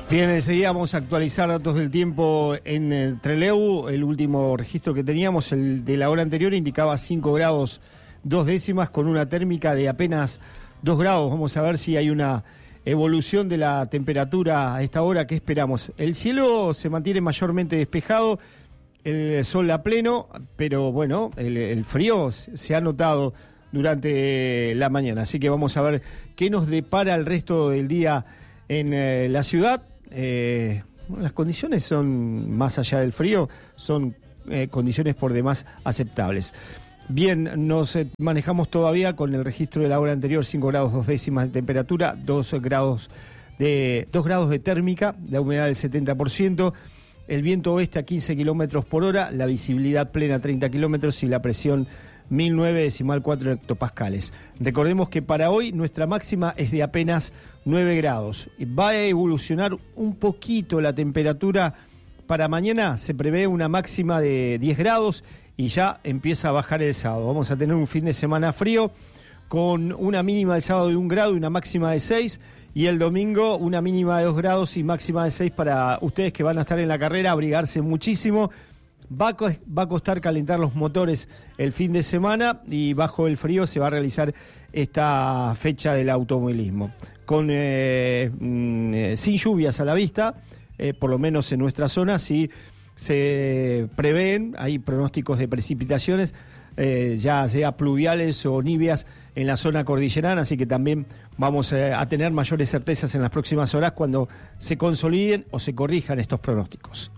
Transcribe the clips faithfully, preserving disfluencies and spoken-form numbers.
Bien, enseguida vamos a actualizar datos del tiempo en eh, Trelew. El último registro que teníamos, el de la hora anterior, indicaba cinco grados dos décimas con una térmica de apenas dos grados. Vamos a ver si hay una evolución de la temperatura a esta hora que esperamos. El cielo se mantiene mayormente despejado, el sol a pleno, pero bueno, el, el frío se ha notado durante la mañana. Así que vamos a ver qué nos depara el resto del día en eh, la ciudad. Eh, bueno, las condiciones son, más allá del frío, son eh, condiciones por demás aceptables. Bien, nos eh, manejamos todavía con el registro de la hora anterior, cinco grados dos décimas de temperatura, dos grados de, dos grados de térmica, la humedad del setenta por ciento, el viento oeste a quince kilómetros por hora, la visibilidad plena treinta kilómetros y la presión mil nueve decimal cuatro hectopascales. Recordemos que para hoy nuestra máxima es de apenas nueve grados. Va a evolucionar un poquito la temperatura. Para mañana se prevé una máxima de diez grados y ya empieza a bajar el sábado. Vamos a tener un fin de semana frío con una mínima del sábado de un grado y una máxima de seis, y el domingo una mínima de dos grados y máxima de seis para ustedes que van a estar en la carrera, abrigarse muchísimo. Va a, co- va a costar calentar los motores el fin de semana y bajo el frío se va a realizar esta fecha del automovilismo. Con eh, mm, sin lluvias a la vista, eh, por lo menos en nuestra zona, sí se prevén, hay pronósticos de precipitaciones, eh, ya sea pluviales o niveas en la zona cordillerana, así que también vamos eh, a tener mayores certezas en las próximas horas cuando se consoliden o se corrijan estos pronósticos.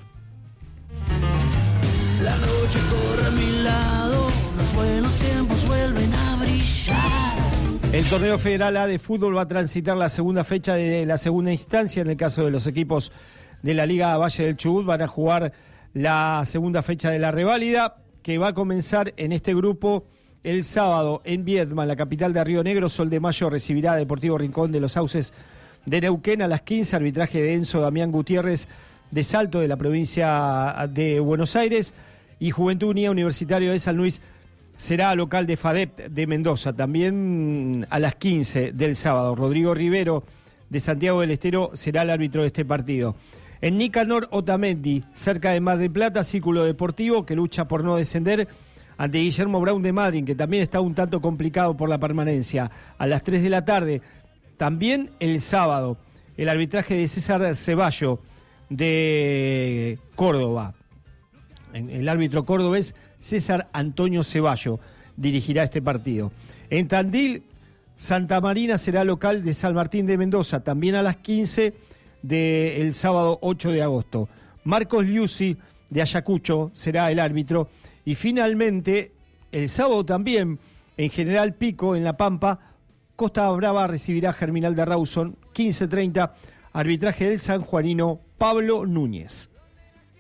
La noche corre a mi lado, los buenos tiempos vuelven a brillar. El torneo federal A de fútbol va a transitar la segunda fecha de la segunda instancia. En el caso de los equipos de la Liga Valle del Chubut, van a jugar la segunda fecha de la reválida, que va a comenzar en este grupo el sábado en Viedma, la capital de Río Negro. Sol de Mayo recibirá a Deportivo Rincón de los Sauces de Neuquén a las quince, arbitraje de Enzo Damián Gutiérrez de Salto, de la provincia de Buenos Aires. Y Juventud Unida Universitario de San Luis será local de FADEP de Mendoza, también a las quince del sábado. Rodrigo Rivero de Santiago del Estero será el árbitro de este partido. En Nicanor Otamendi, cerca de Mar del Plata, Círculo Deportivo, que lucha por no descender ante Guillermo Brown de Madryn, que también está un tanto complicado por la permanencia. A las tres de la tarde, también el sábado, el arbitraje de César Ceballo de Córdoba. El árbitro cordobés César Antonio Ceballo dirigirá este partido. En Tandil, Santa Marina será local de San Martín de Mendoza, también a las quince del sábado ocho de agosto. Marcos Liuzzi de Ayacucho será el árbitro. Y finalmente, el sábado también, en General Pico, en La Pampa, Costa Brava recibirá a Germinal de Rawson, quince treinta, arbitraje del sanjuanino Pablo Núñez.